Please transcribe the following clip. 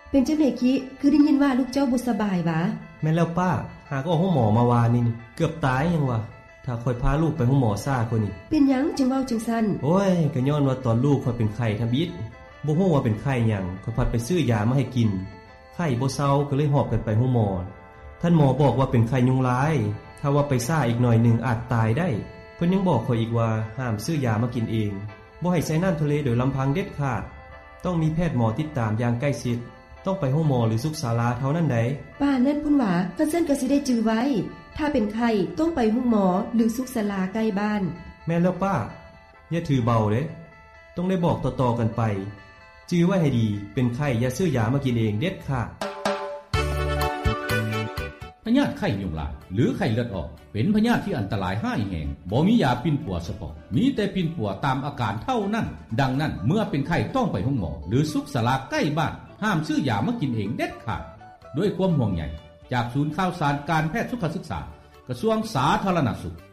เป็นจังได๋คิคือได้ยินว่าลูกเจ้าบ่สบายวะแม่นแล้วป้าหากออกห้องหมอมาวานี่เกือบตายยังวะถ้าค่อยพาลูกไปห้องหมอซ่ากว่านี้เป็นหยังจึงเว้าจังซั่นโอ้ยก็ย้อนว่าตอนลูกค่อยเป็นไข้ทำบิดบ่ฮู้ว่าเป็นไข้หยังค่อยพัดไปซื้อยามาให้กินไข้บ่เซาก็เลยหอบกันไปห้องหมอท่านหมอบอกว่าเป็นไข้ยุงลายถ้าว่าไปซ่าอีกหน่อยนึงอาจตายได้เพิ่นยังบอกข้อยอีกว่าห้ามซื้อยามากินเองบ่ให้ใส่น้ำทะเลโดยลำพังเด็ดขาดต้องมีแพทย์หมอติดตามอย่างใกล้ชิดต้องไปห้องหมอหรือสุขศาลาเท่านั้นได้ป้านั่นพุ่นว่าคันซั่นก็สิได้จื้อไว้ถ้าเป็นไข้ต้องไปห้องหมอหรือสุขศาลาใกล้บ้านแม่นแล้วป้าอย่าถือเบาเด้ต้องได้บอกต่อๆกันไปจื้อไว้ให้ดีเป็นไข้อย่าซื้อยามากินเองเด็ดขาดพยาธิไข้ยุงลายหรือไข้เลือดออกเป็นพยาธิที่อันตรายร้ายแรงบ่มียาปิ่นปัวเฉพาะมีแต่ปิ่นปัวตามอาการเท่านั้นดังนั้นเมื่อเป็นไข้ต้องไปห้องหมอหรือสุขศาลาใกล้บ้านห้ามซื้อยามากินเองเด็ดขาดด้วยความห่วงใยจากศูนย์ข่าวสารการแพทย์สุขศึกษากระทรวงสาธารณสุข